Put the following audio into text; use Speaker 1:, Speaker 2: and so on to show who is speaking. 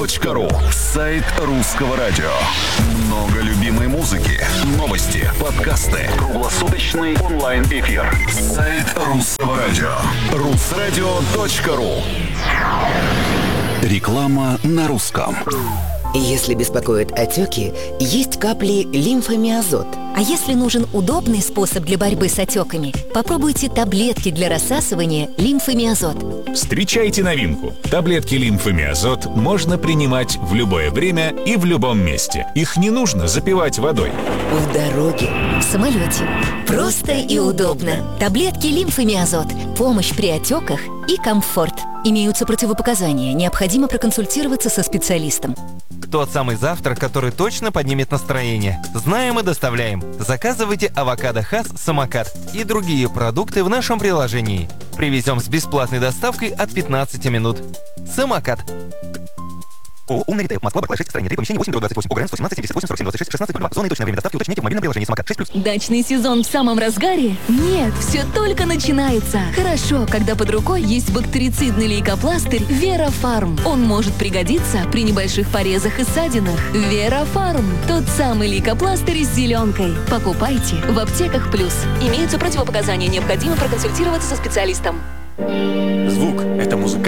Speaker 1: Радио.ру. Сайт русского радио. Много любимой музыки, новости, подкасты, круглосуточный онлайн-эфир. Сайт русского радио. Rusradio.ru. Реклама на русском.
Speaker 2: Если беспокоят отеки, есть капли лимфомиазот.
Speaker 3: А если нужен удобный способ для борьбы с отеками, попробуйте таблетки для рассасывания лимфомиазот.
Speaker 4: Встречайте новинку. Таблетки лимфомиазот можно принимать в любое время и в любом месте. Их не нужно запивать водой.
Speaker 2: В дороге,
Speaker 3: В самолете. Просто и удобно. Таблетки лимфомиазот. Помощь при отеках и комфорт. Имеются противопоказания. Необходимо проконсультироваться со специалистом.
Speaker 5: Тот самый завтрак, который точно поднимет настроение. Знаем и доставляем. Заказывайте авокадо Хас Самокат и другие продукты в нашем приложении. Привезем с бесплатной доставкой от 15 минут. Самокат. ООО «Умный ритейл». Москва, Барклай, 6, строение 3, помещение 8/28. ОГРН 117 78 47 26 16 02. Зона и точное время доставки уточняйте в мобильном приложении «Самокат» 6+.
Speaker 6: Дачный сезон в самом разгаре? Нет, все только начинается. Хорошо, когда под рукой есть бактерицидный лейкопластырь Вера Фарм. Он может пригодиться при небольших порезах и ссадинах. Вера Фарм. Тот самый лейкопластырь с зеленкой. Покупайте в аптеках плюс. Имеются противопоказания, необходимо проконсультироваться со специалистом.
Speaker 7: Звук – это музыка.